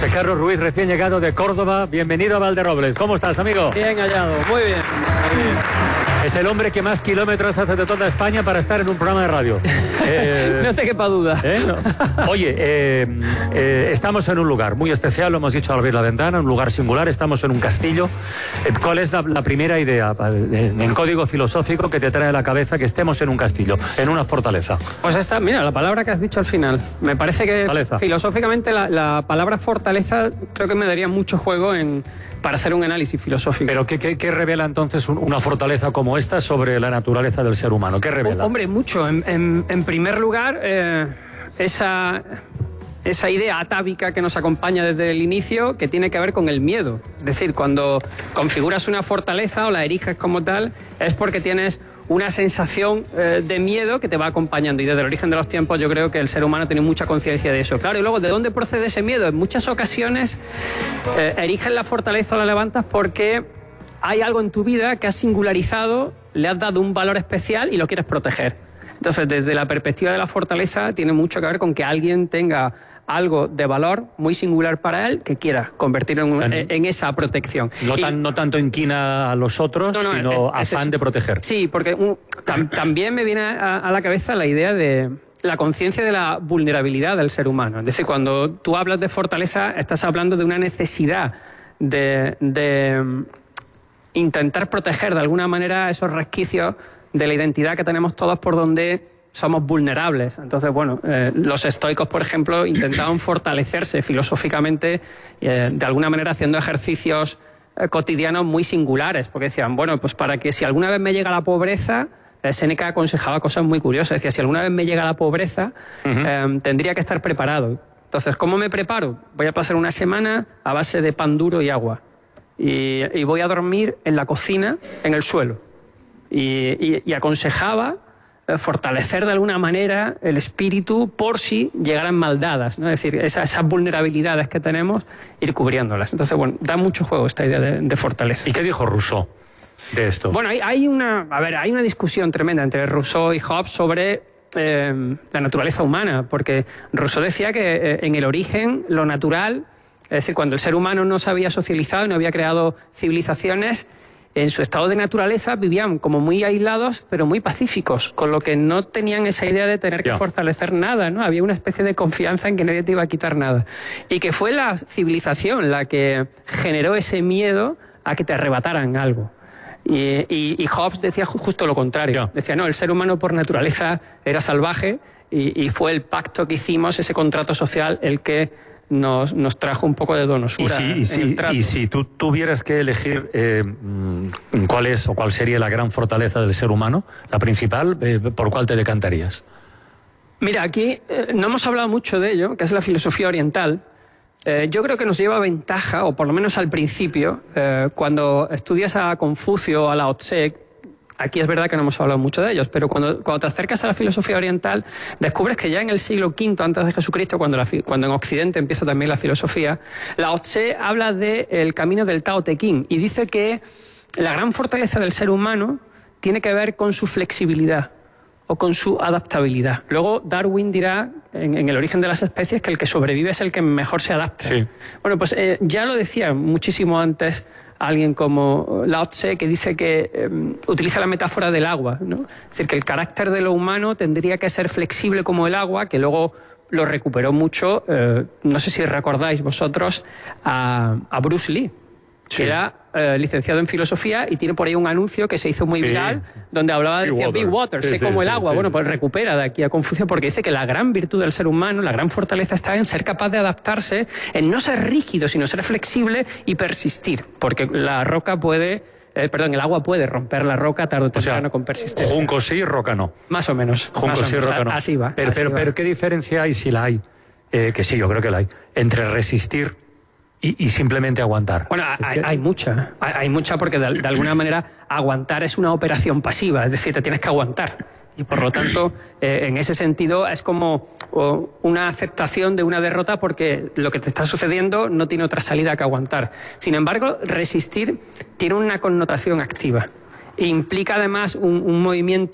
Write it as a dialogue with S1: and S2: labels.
S1: José Carlos Ruiz, recién llegado de Córdoba. Bienvenido a Valderrobles. ¿Cómo estás, amigo?
S2: Bien hallado, muy bien. Muy bien.
S1: Es el hombre que más kilómetros hace de toda España para estar en un programa de radio.
S2: No te quepa duda.
S1: No. Oye, estamos en un lugar muy especial, lo hemos dicho al abrir la ventana, un lugar singular, estamos en un castillo. ¿Cuál es la primera idea en código filosófico que te trae a la cabeza que estemos en un castillo, en una fortaleza?
S2: Pues esta, mira, la palabra que has dicho al final. Me parece que
S1: fortaleza.
S2: Filosóficamente la palabra fortaleza creo que me daría mucho juego para hacer un análisis filosófico.
S1: ¿Pero qué revela entonces una fortaleza como esta sobre la naturaleza del ser humano? ¿Qué revela?
S2: Hombre, mucho. En primer lugar, esa idea atávica que nos acompaña desde el inicio, que tiene que ver con el miedo. Es decir, cuando configuras una fortaleza o la eriges como tal, es porque tienes una sensación de miedo que te va acompañando. Y desde el origen de los tiempos yo creo que el ser humano tiene mucha conciencia de eso. Claro, y luego, ¿de dónde procede ese miedo? En muchas ocasiones eriges la fortaleza o la levantas porque hay algo en tu vida que has singularizado, le has dado un valor especial y lo quieres proteger. Entonces, desde la perspectiva de la fortaleza, tiene mucho que ver con que alguien tenga algo de valor muy singular para él que quiera convertirlo en esa protección.
S1: No tanto inquina a los otros, sino afán de proteger.
S2: Sí, porque también me viene a la cabeza la idea de la conciencia de la vulnerabilidad del ser humano. Es decir, cuando tú hablas de fortaleza, estás hablando de una necesidad de intentar proteger de alguna manera esos resquicios de la identidad que tenemos todos por donde somos vulnerables. Entonces, bueno, los estoicos, por ejemplo, intentaban fortalecerse filosóficamente, de alguna manera haciendo ejercicios cotidianos muy singulares, porque decían, bueno, pues para que si alguna vez me llega la pobreza, Séneca aconsejaba cosas muy curiosas, decía, si alguna vez me llega la pobreza, tendría que estar preparado. Entonces, ¿cómo me preparo? Voy a pasar una semana a base de pan duro y agua, y voy a dormir en la cocina, en el suelo, y aconsejaba fortalecer de alguna manera el espíritu por si llegaran maldadas, ¿no? Es decir, esas vulnerabilidades que tenemos, ir cubriéndolas. Entonces, bueno, da mucho juego esta idea de fortaleza.
S1: ¿Y qué dijo Rousseau de esto?
S2: Bueno, hay una discusión tremenda entre Rousseau y Hobbes sobre la naturaleza humana, porque Rousseau decía que en el origen, lo natural, es decir, cuando el ser humano no se había socializado y no había creado civilizaciones, en su estado de naturaleza vivían como muy aislados, pero muy pacíficos, con lo que no tenían esa idea de tener que fortalecer nada, ¿no? Había una especie de confianza en que nadie te iba a quitar nada. Y que fue la civilización la que generó ese miedo a que te arrebataran algo. Y Hobbes decía justo lo contrario. Decía, no, el ser humano por naturaleza era salvaje y fue el pacto que hicimos, ese contrato social, el que nos trajo un poco de donosura.
S1: Y si tú tuvieras que elegir cuál sería la gran fortaleza del ser humano, la principal, ¿por cuál te decantarías?
S2: Mira, aquí no hemos hablado mucho de ello, que es la filosofía oriental. Yo creo que nos lleva ventaja, o por lo menos al principio, cuando estudias a Confucio o a Lao Tse. Aquí es verdad que no hemos hablado mucho de ellos, pero cuando te acercas a la filosofía oriental, descubres que ya en el siglo V antes de Jesucristo, cuando en Occidente empieza también la filosofía, Lao Tse habla del camino del Tao Te Ching y dice que la gran fortaleza del ser humano tiene que ver con su flexibilidad o con su adaptabilidad. Luego Darwin dirá, en el origen de las especies, que el que sobrevive es el que mejor se adapta.
S1: Sí.
S2: Bueno, pues ya lo decía muchísimo antes alguien como Lao Tse, que dice que utiliza la metáfora del agua, ¿no? Es decir, que el carácter de lo humano tendría que ser flexible como el agua, que luego lo recuperó mucho, no sé si recordáis vosotros, a Bruce Lee, que era licenciado en filosofía y tiene por ahí un anuncio que se hizo muy viral, donde hablaba de Be Water, sé como el agua. Bueno, pues recupera de aquí a Confucio, porque dice que la gran virtud del ser humano, la gran fortaleza está en ser capaz de adaptarse, en no ser rígido, sino ser flexible y persistir, porque la roca el agua puede romper la roca tarde o temprano con persistencia.
S1: Junco sí, roca no.
S2: Más o menos.
S1: Junco sí, roca no.
S2: Así va.
S1: Pero ¿qué diferencia hay, si la hay? Que sí, yo creo que la hay, entre resistir y simplemente aguantar.
S2: Bueno, hay mucha. Hay mucha porque de alguna manera aguantar es una operación pasiva, es decir, te tienes que aguantar. Y por lo tanto, en ese sentido, es como una aceptación de una derrota porque lo que te está sucediendo no tiene otra salida que aguantar. Sin embargo, resistir tiene una connotación activa e implica además un movimiento